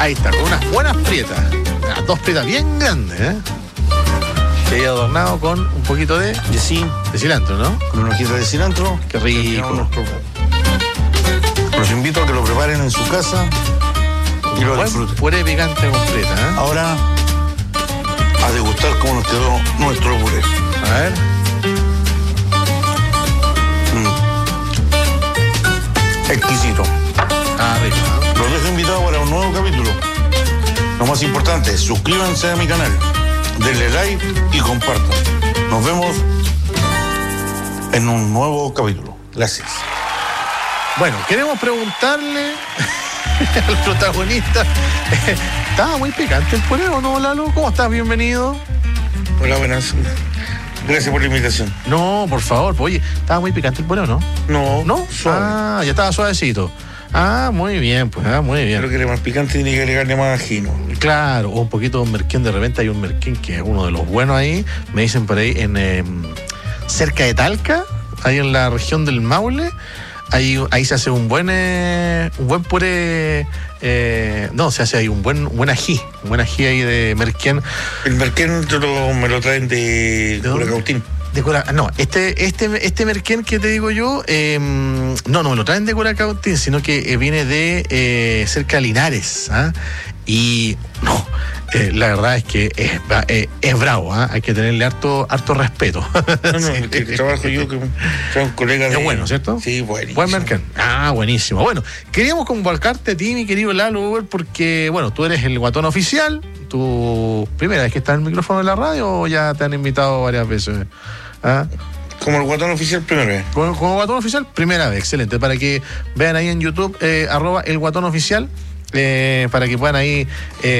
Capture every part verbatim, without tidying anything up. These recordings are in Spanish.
Ahí está, con unas buenas prietas. Unas dos prietas bien grandes, ¿eh? Que haya adornado con un poquito de, de, sí, de cilantro, ¿no? Con una hojita de cilantro. Qué rico. Los invito a que lo preparen en su casa y lo disfruten. Puré picante completa, ¿eh? Ahora, a degustar cómo nos quedó nuestro puré. A ver. Mm. Exquisito. Ah, rico, ¿no? Los dejo invitados para un nuevo capítulo. Lo más importante, suscríbanse a mi canal, denle like y compartan. Nos vemos en un nuevo capítulo. Gracias. Bueno, queremos preguntarle al protagonista. ¿Estaba muy picante el puré o no, Lalo? ¿Cómo estás? Bienvenido. Hola, buenas. Gracias por la invitación. No, por favor. Oye, ¿estaba muy picante el puré o no? No. ¿No? Suave. Ah, ya estaba suavecito. Ah, muy bien, pues, ah, muy bien. Creo que era más picante, tiene que agregarle más ají, ¿no? Claro, o un poquito de un merquén. De repente hay un merquén que es uno de los buenos ahí. Me dicen por ahí, en eh, cerca de Talca, ahí en la región del Maule. Ahí, ahí se hace un buen eh, un buen puré, eh, no, se hace ahí un buen un buen ají, un buen ají ahí de merquén. El merquén lo, me lo traen de, de Curacautín. De Cura, no, este este este merquén que te digo yo, eh, no, no me lo traen de Curacautín, sino que eh, viene de eh, cerca de Linares, ¿ah? Y no, eh, la verdad es que es, eh, es bravo, ¿eh? Hay que tenerle harto harto respeto. No, no, sí. el que trabajo yo, que soy un colega de... Es bueno, ¿cierto? Sí, buenísimo. Buen mercado. Ah, buenísimo. Bueno, queríamos convocarte a ti, mi querido Lalo, porque, bueno, tú eres el guatón oficial. ¿Tu primera vez que estás en el micrófono de la radio o ya te han invitado varias veces? ¿Ah? Como el guatón oficial, primera vez. Como, como guatón oficial, primera vez. Excelente. Para que vean ahí en YouTube, eh, arroba el guatón oficial. Eh, para que puedan ahí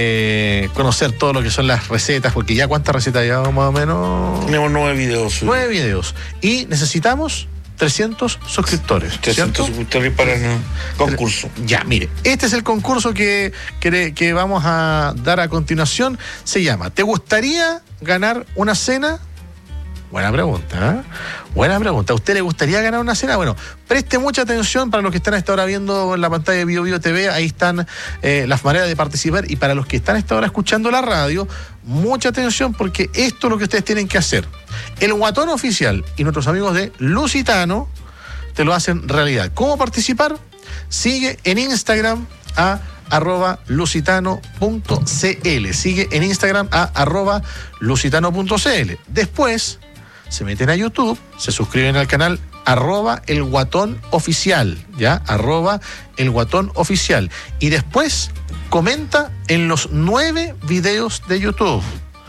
eh, conocer todo lo que son las recetas, porque ya cuántas recetas llevamos más o menos. Tenemos nueve videos. Nueve videos. Y necesitamos trescientos suscriptores. trescientos suscriptores para el concurso. Ya, mire, este es el concurso que, que, que vamos a dar a continuación. Se llama ¿Te gustaría ganar una cena? Buena pregunta, ¿eh? Buena pregunta. ¿A usted le gustaría ganar una cena? Bueno, preste mucha atención para los que están a esta hora viendo en la pantalla de Bio Bio T V. Ahí están eh, las maneras de participar. Y para los que están a esta hora escuchando la radio, mucha atención porque esto es lo que ustedes tienen que hacer. El Guatón Oficial y nuestros amigos de Lusitano te lo hacen realidad. ¿Cómo participar? Sigue en Instagram a arroba lusitano punto cl. Sigue en Instagram a arroba lusitano punto cl. Después se meten a YouTube, se suscriben al canal arroba el guatón oficial, ¿ya? Arroba el guatón oficial. Y después comenta en los nueve videos de YouTube.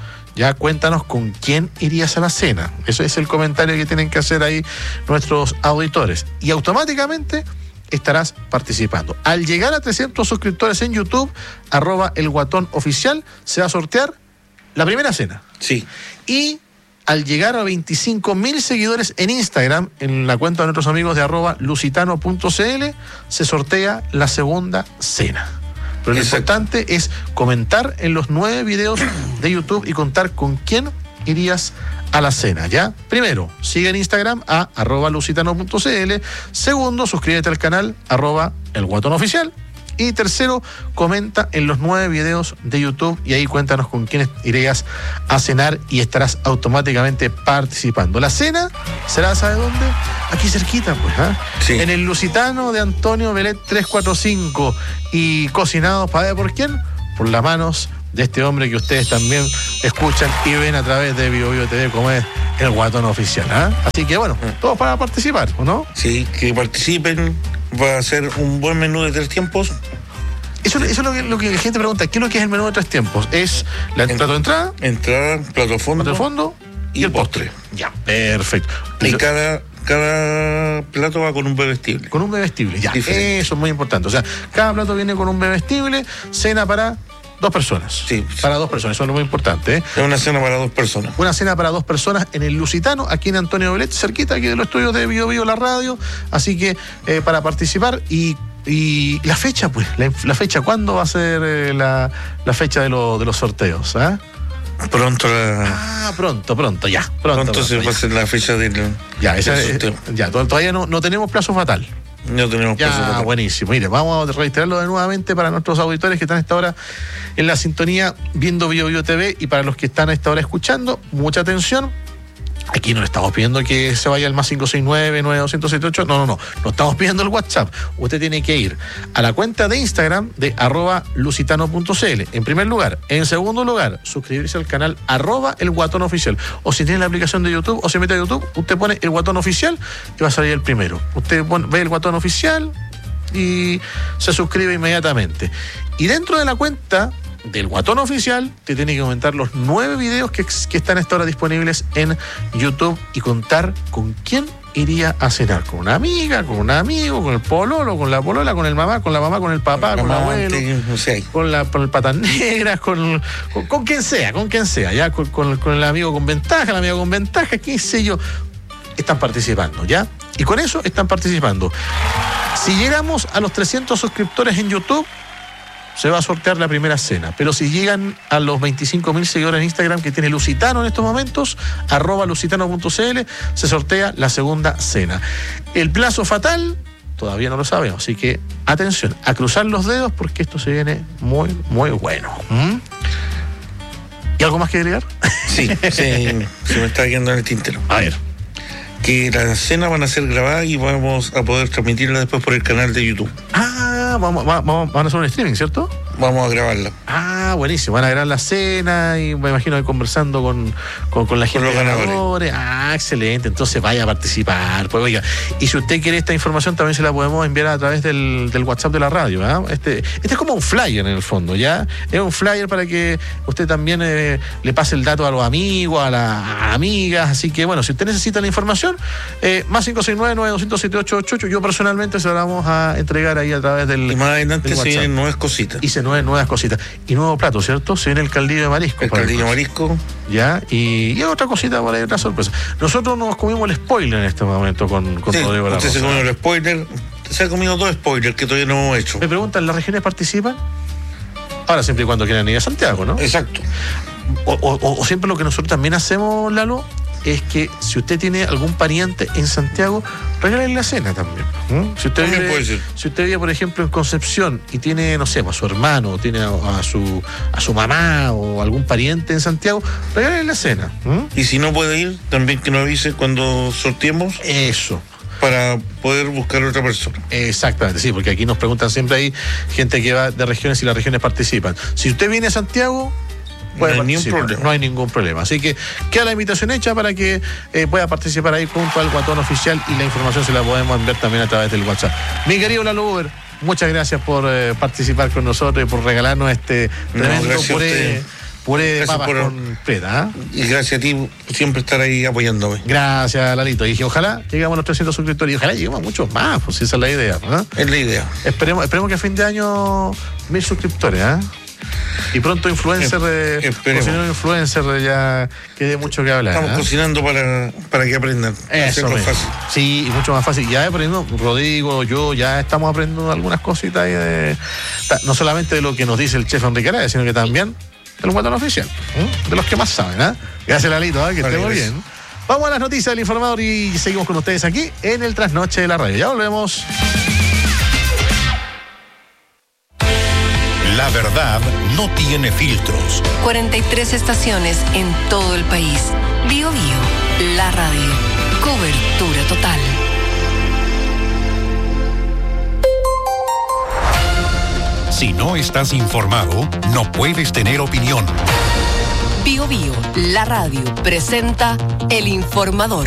Ya cuéntanos con quién irías a la cena. Eso es el comentario que tienen que hacer ahí nuestros auditores. Y automáticamente estarás participando. Al llegar a trescientos suscriptores en YouTube, arroba el guatón oficial, se va a sortear la primera cena. Sí. Y al llegar a veinticinco mil seguidores en Instagram, en la cuenta de nuestros amigos de arroba lusitano punto cl, se sortea la segunda cena. Pero lo Exacto. importante es comentar en los nueve videos de YouTube y contar con quién irías a la cena, ¿ya? Primero, sigue en Instagram a arroba lusitano punto cl. Segundo, suscríbete al canal arroba el guatón oficial. Y tercero, comenta en los nueve videos de YouTube y ahí cuéntanos con quiénes irías a cenar y estarás automáticamente participando. La cena será, ¿sabe dónde? Aquí cerquita, pues, ¿ah? Sí. En el Lusitano de Antonio Belet trescientos cuarenta y cinco y cocinados, ¿para ver por quién? Por las manos de este hombre que ustedes también escuchan y ven a través de Bio Bio T V, como es el Guatón Oficial, ¿ah? Así que bueno, todos para participar, ¿o no? Sí, que participen. Va a ser un buen menú de tres tiempos. Eso, eso es lo que, lo que la gente pregunta. ¿Qué es lo que es el menú de tres tiempos? Es la En- plato de entrada, Entrada, plato fondo, plato de fondo y, y el postre. Ya, perfecto. y cada, cada plato va con un bebestible. Con un bebestible, ya. Diferente. Eso es muy importante. O sea, cada plato viene con un bebestible, cena para dos personas. Sí. Para dos personas, eso es lo muy importante, ¿eh? Es una cena para dos personas. Una cena para dos personas en el Lusitano, aquí en Antonio Belet, cerquita aquí de los estudios de Bio Bio, la radio. Así que eh, para participar y, y la fecha, pues, la, la fecha, ¿cuándo va a ser eh, la, la fecha de, lo, de los sorteos? ¿Ah? Pronto la, Ah, pronto, pronto, ya. Pronto, pronto se pronto, va a ya. hacer la fecha del, Ya, esa, del eh, sorteo. ya, to- todavía no, no tenemos plazo fatal. No tenemos Ya, presupuesto. buenísimo. Mire, vamos a reiterarlo de nuevamente para nuestros auditores que están a esta hora en la sintonía viendo Bio Bio T V y para los que están a esta hora escuchando, mucha atención. Aquí no le estamos pidiendo que se vaya al más cinco seis nueve, nueve dos cero siete ocho. No, no, no. No estamos pidiendo el WhatsApp. Usted tiene que ir a la cuenta de Instagram de arroba lusitano punto cl. En primer lugar. En segundo lugar, suscribirse al canal arroba el guatón oficial. O si tiene la aplicación de YouTube o se mete a YouTube, usted pone el guatón oficial y va a salir el primero. Usted pone, ve el guatón oficial y se suscribe inmediatamente. Y dentro de la cuenta del Guatón Oficial, te tiene que comentar los nueve videos que, que están a esta hora disponibles en YouTube y contar con quién iría a cenar. Con una amiga, con un amigo, con el pololo, con la polola, con el mamá, con la mamá, con el papá, con, Mamá, el abuelo, te- no sé. con, la, con el patas negras, con, con, con quien sea, con quien sea, ya con, con, con el amigo con ventaja, el amigo con ventaja, qué sé yo. Están participando, ¿ya? Y con eso están participando. Si llegamos a los trescientos suscriptores en YouTube, se va a sortear la primera cena. Pero si llegan a los veinticinco mil seguidores en Instagram que tiene Lusitano en estos momentos, arroba lusitano punto cl, se sortea la segunda cena. El plazo fatal todavía no lo sabemos, así que atención, a cruzar los dedos porque esto se viene muy, muy bueno. ¿Mm? ¿Y algo más que agregar? Sí, sí, se me está quedando en el tintero. A ver. Que las cenas van a ser grabadas y vamos a poder transmitirlas después por el canal de YouTube. Ah, vamos, vamos, van a hacer un streaming, ¿cierto? Vamos a grabarla. Ah, buenísimo. Van a grabar la cena y me imagino que conversando con, con, con la gente. los de ganadores. ganadores. Ah, excelente. Entonces vaya a participar. Pues oiga, y si usted quiere esta información también se la podemos enviar a través del, del WhatsApp de la radio. ¿eh? Este, este es como un flyer en el fondo, ¿ya? Es un flyer para que usted también eh, le pase el dato a los amigos, a las amigas. Así que bueno, si usted necesita la información, eh, más cinco seis nueve, nueve dos cero siete ocho ocho ocho, yo personalmente se la vamos a entregar ahí a través del. Y más adelante del se WhatsApp. vienen nuevas cositas. Y se nueve, nuevas cositas. Y nuevo plato, ¿cierto? Se viene el caldillo de marisco. El para caldillo próximo. marisco. Ya, y, y otra cosita por ahí, otra sorpresa. Nosotros nos comimos el spoiler en este momento con, con Sí, Rodrigo La usted se Rosa. comió el spoiler. Se ha comido dos spoilers que todavía no hemos hecho. Me preguntan, ¿las regiones participan? Ahora, siempre y cuando quieran ir a Santiago, ¿no? Exacto. O, o- o siempre lo que nosotros también hacemos, Lalo, es que si usted tiene algún pariente en Santiago, regálale la cena también. ¿Mm? Si usted También vive, puede ser. si usted vive, por ejemplo, en Concepción y tiene, no sé, a su hermano, o tiene a, a su a su mamá o algún pariente en Santiago, regálale la cena. ¿Mm? Y si no puede ir, también que nos avise cuando sorteemos Eso. para poder buscar otra persona. Exactamente, sí, porque aquí nos preguntan siempre ahí gente que va de regiones y las regiones participan. Si usted viene a Santiago, puede No hay ningún participar, problema. no hay ningún problema. Así que queda la invitación hecha para que eh, pueda participar ahí junto al Guatón Oficial y la información se la podemos enviar también a través del WhatsApp. Mi querido Lalo Uber, muchas gracias por eh, participar con nosotros y por regalarnos este No, tremendo gracias a puré, usted. puré de Gracias papas por- con preta. ¿ah? Y gracias a ti por siempre estar ahí apoyándome. Gracias, Lalito. Y dije, ojalá lleguemos a los trescientos suscriptores y ojalá lleguemos a muchos más, pues esa es la idea. ¿no? Es la idea. Esperemos, esperemos que a fin de año mil suscriptores, ¿ah? Y pronto influencer, eh, Esperemos. cocinero influencer eh, ya que dé mucho que hablar. Estamos ¿ah? cocinando para, para que aprendan. Eso Hacerlo mismo. fácil. Sí, y mucho más fácil. Ya aprendiendo, Rodrigo, yo, ya estamos aprendiendo algunas cositas ahí de, no solamente de lo que nos dice el chef Enrique Araya, sino que también del Guatón Oficial, ¿eh? De los que más saben. ¿ah? Gracias, Lalito, ¿ah? que Vale, estemos gracias. bien. Vamos a las noticias del informador y seguimos con ustedes aquí en el Trasnoche de la Radio. Ya volvemos. La verdad no tiene filtros. cuarenta y tres estaciones en todo el país. Bio Bio, la radio. Cobertura total. Si no estás informado, no puedes tener opinión. Bio Bio, la radio, presenta El Informador.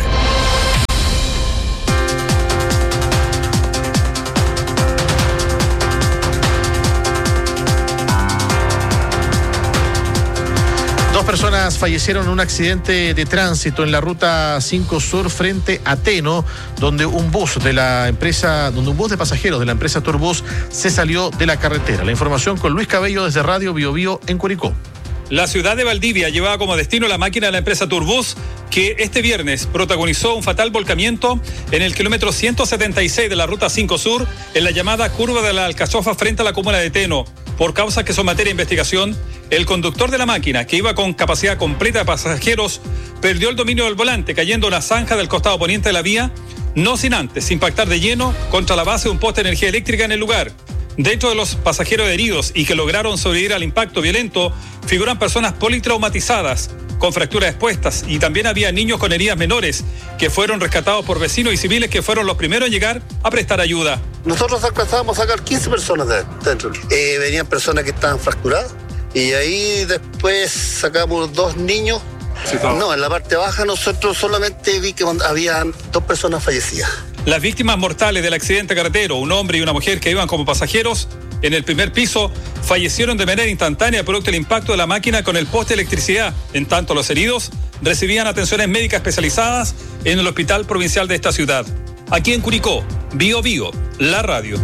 Dos personas fallecieron en un accidente de tránsito en la ruta cinco Sur frente a Teno, donde un bus de la empresa, donde un bus de pasajeros de la empresa Turbus se salió de la carretera. La información con Luis Cabello desde Radio Bio Bio en Curicó. La ciudad de Valdivia llevaba como destino la máquina de la empresa Turbus, que este viernes protagonizó un fatal volcamiento en el kilómetro ciento setenta y seis de la ruta cinco Sur, en la llamada curva de la Alcachofa frente a la comuna de Teno. Por causas que son materia de investigación, el conductor de la máquina, que iba con capacidad completa de pasajeros, perdió el dominio del volante, cayendo a una zanja del costado poniente de la vía, no sin antes impactar de lleno contra la base de un poste de energía eléctrica en el lugar. Dentro de los pasajeros heridos y que lograron sobrevivir al impacto violento, figuran personas politraumatizadas, con fracturas expuestas, y también había niños con heridas menores que fueron rescatados por vecinos y civiles que fueron los primeros en llegar a prestar ayuda. Nosotros alcanzábamos a sacar quince personas de dentro. Eh, venían personas que estaban fracturadas y ahí después sacamos dos niños. Sí, no, en la parte baja nosotros solamente vi que había dos personas fallecidas. Las víctimas mortales del accidente carretero, un hombre y una mujer que iban como pasajeros en el primer piso, fallecieron de manera instantánea producto del impacto de la máquina con el poste de electricidad. En tanto, los heridos recibían atenciones médicas especializadas en el hospital provincial de esta ciudad. Aquí en Curicó, Bío Bío, la radio.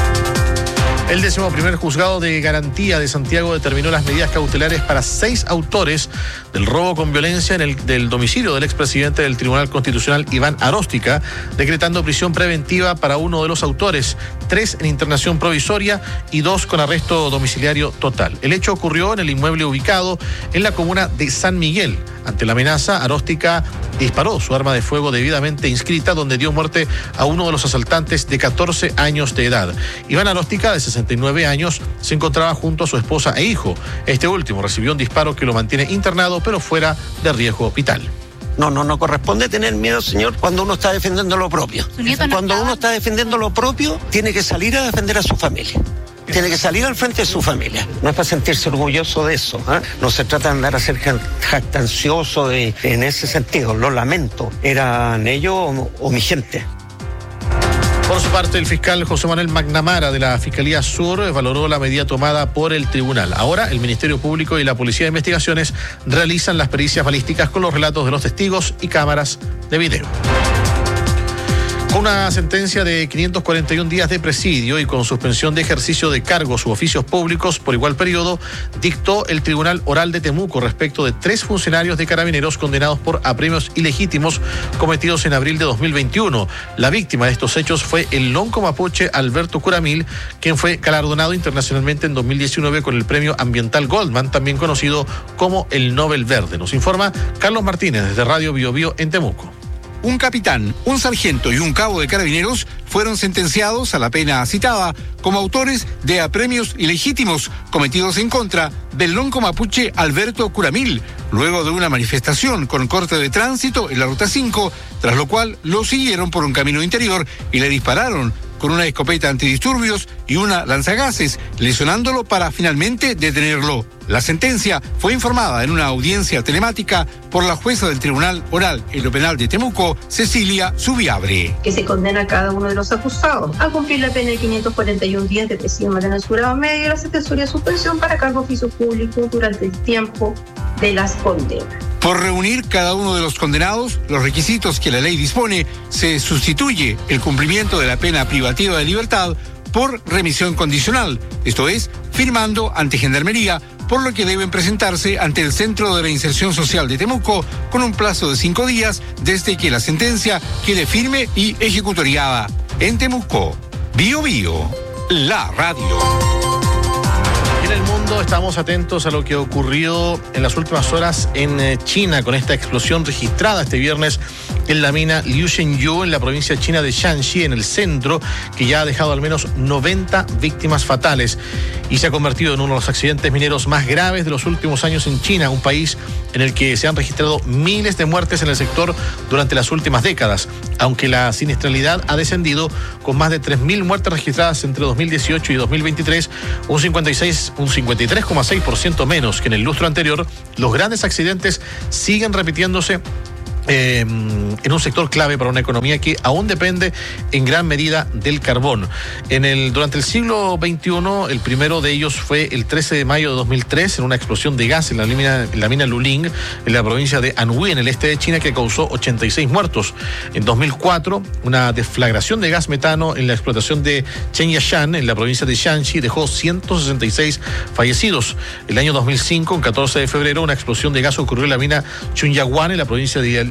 El décimo primer juzgado de garantía de Santiago determinó las medidas cautelares para seis autores del robo con violencia en el del domicilio del expresidente del Tribunal Constitucional, Iván Aróstica, decretando prisión preventiva para uno de los autores, tres en internación provisoria y dos con arresto domiciliario total. El hecho ocurrió en el inmueble ubicado en la comuna de San Miguel. Ante la amenaza, Aróstica disparó su arma de fuego debidamente inscrita, donde dio muerte a uno de los asaltantes de catorce años de edad. Iván Aróstica, de sesenta y nueve años, se encontraba junto a su esposa e hijo. Este último recibió un disparo que lo mantiene internado, pero fuera de riesgo vital. No, no, no corresponde tener miedo, señor, cuando uno está defendiendo lo propio. Cuando uno está defendiendo lo propio, tiene que salir a defender a su familia. Tiene que salir al frente de su familia. No es para sentirse orgulloso de eso, ¿eh? No se trata de andar a ser jactancioso de, en ese sentido. Lo lamento. ¿Eran ellos o, o mi gente? Por su parte, el fiscal José Manuel McNamara de la Fiscalía Sur valoró la medida tomada por el tribunal. Ahora, el Ministerio Público y la Policía de Investigaciones realizan las pericias balísticas con los relatos de los testigos y cámaras de video. Con una sentencia de quinientos cuarenta y un días de presidio y con suspensión de ejercicio de cargos u oficios públicos por igual periodo, dictó el Tribunal Oral de Temuco respecto de tres funcionarios de Carabineros condenados por apremios ilegítimos cometidos en abril de dos mil veintiuno. La víctima de estos hechos fue el lonco mapuche Alberto Curamil, quien fue galardonado internacionalmente en dos mil diecinueve con el premio ambiental Goldman, también conocido como el Nobel Verde. Nos informa Carlos Martínez desde Radio Bío Bío en Temuco. Un capitán, un sargento y un cabo de Carabineros fueron sentenciados a la pena citada como autores de apremios ilegítimos cometidos en contra del lonco mapuche Alberto Curamil, luego de una manifestación con corte de tránsito en la Ruta cinco, tras lo cual lo siguieron por un camino interior y le dispararon con una escopeta antidisturbios y una lanzagases, lesionándolo para finalmente detenerlo. La sentencia fue informada en una audiencia telemática por la jueza del Tribunal Oral en lo Penal de Temuco, Cecilia Subiabre. Que se condena a cada uno de los acusados a cumplir la pena de quinientos cuarenta y un días de prisión en jurado medio y la sentencia de suspensión para cargo oficio público durante el tiempo de las condenas. Por reunir cada uno de los condenados los requisitos que la ley dispone, se sustituye el cumplimiento de la pena privativa de libertad por remisión condicional, esto es, firmando ante Gendarmería, por lo que deben presentarse ante el Centro de Reinserción Social de Temuco con un plazo de cinco días desde que la sentencia quede firme y ejecutoriada. En Temuco, Bío Bío, la radio. En el mundo estamos atentos a lo que ocurrió en las últimas horas en China con esta explosión registrada este viernes en la mina Liu Shenyu en la provincia china de Shanxi, en el centro, que ya ha dejado al menos noventa víctimas fatales y se ha convertido en uno de los accidentes mineros más graves de los últimos años en China, un país en el que se han registrado miles de muertes en el sector durante las últimas décadas, aunque la siniestralidad ha descendido con más de tres mil muertes registradas entre dos mil dieciocho y dos mil veintitrés, un cincuenta y seis un cincuenta y tres coma seis por ciento menos que en el lustro anterior. Los grandes accidentes siguen repitiéndose Eh, en un sector clave para una economía que aún depende en gran medida del carbón. En el, durante el siglo veintiuno, el primero de ellos fue el trece de mayo de dos mil tres en una explosión de gas en la mina, en la mina Luling, en la provincia de Anhui, en el este de China, que causó ochenta y seis muertos. En dos mil cuatro, una deflagración de gas metano en la explotación de Chenyashan, en la provincia de Shanxi, dejó ciento sesenta y seis fallecidos. El año dos mil cinco, el catorce de febrero, una explosión de gas ocurrió en la mina Chunyaguan, en la provincia de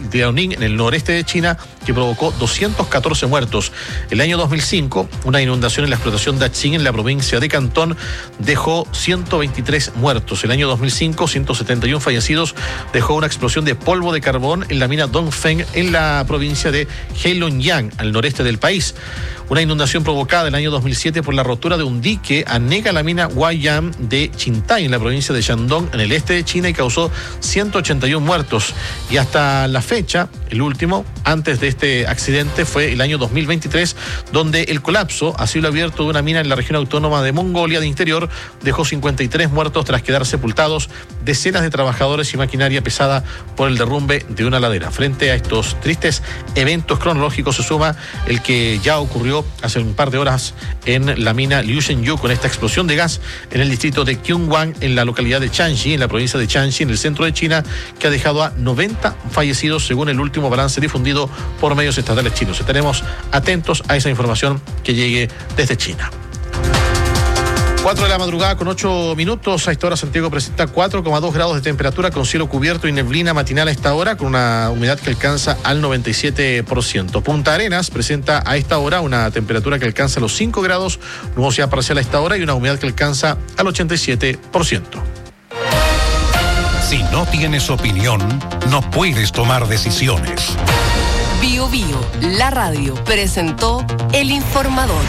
Liaoning, en el noreste de China, que provocó doscientos catorce muertos. El año dos mil cinco, una inundación en la explotación Daqing, en la provincia de Cantón, dejó ciento veintitrés muertos. El año dos mil cinco, ciento setenta y uno fallecidos dejó una explosión de polvo de carbón en la mina Dongfeng, en la provincia de Heilongjiang, al noreste del país. Una inundación provocada el año dos mil siete por la rotura de un dique anega la mina Huaiyang de Qintai, en la provincia de Shandong, en el este de China, y causó ciento ochenta y uno muertos. Y hasta la fecha, el último, antes de este accidente, fue el año dos mil veintitrés, donde el colapso a cielo abierto de una mina en la región autónoma de Mongolia de Interior dejó cincuenta y tres muertos tras quedar sepultados decenas de trabajadores y maquinaria pesada por el derrumbe de una ladera. Frente a estos tristes eventos cronológicos se suma el que ya ocurrió hace un par de horas en la mina Liu Shenyu, con esta explosión de gas en el distrito de Kyungwang, en la localidad de Chanxi, en la provincia de Chanxi, en el centro de China, que ha dejado a noventa fallecidos según el último balance difundido por medios estatales chinos. Estaremos atentos a esa información que llegue desde China. cuatro de la madrugada con ocho minutos. A esta hora Santiago presenta cuatro coma dos grados de temperatura, con cielo cubierto y neblina matinal a esta hora, con una humedad que alcanza al noventa y siete por ciento. Punta Arenas presenta a esta hora una temperatura que alcanza los cinco grados, nubosidad parcial a esta hora y una humedad que alcanza al ochenta y siete por ciento. Si no tienes opinión, no puedes tomar decisiones. Bio Bio, la radio, presentó El Informador.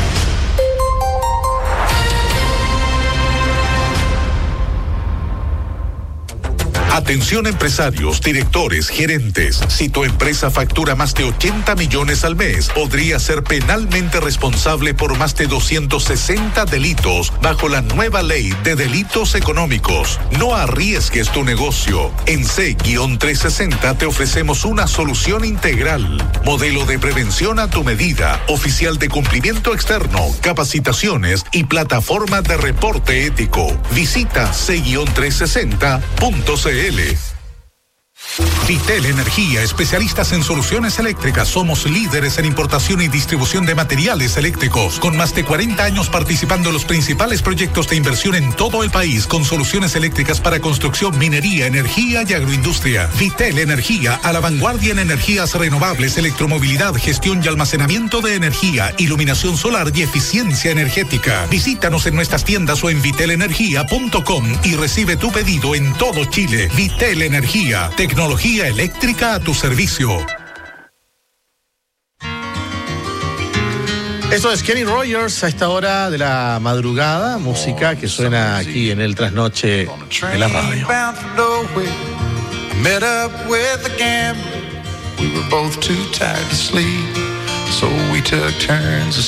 Atención empresarios, directores, gerentes. Si tu empresa factura más de ochenta millones al mes, podría ser penalmente responsable por más de doscientos sesenta delitos bajo la nueva ley de delitos económicos. No arriesgues tu negocio. En C trescientos sesenta te ofrecemos una solución integral. Modelo de prevención a tu medida, oficial de cumplimiento externo, capacitaciones y plataforma de reporte ético. Visita C trescientos sesenta punto c l. Vitel Energía, especialistas en soluciones eléctricas. Somos líderes en importación y distribución de materiales eléctricos, con más de cuarenta años participando en los principales proyectos de inversión en todo el país, con soluciones eléctricas para construcción, minería, energía y agroindustria. Vitel Energía, a la vanguardia en energías renovables, electromovilidad, gestión y almacenamiento de energía, iluminación solar y eficiencia energética. Visítanos en nuestras tiendas o en vitel energía punto com y recibe tu pedido en todo Chile. Vitel Energía, tecnología eléctrica a tu servicio. Esto es Kenny Rogers a esta hora de la madrugada, música que suena aquí en el trasnoche de la radio. Met up with a gambler. We were both too tired to sleep, so we took turns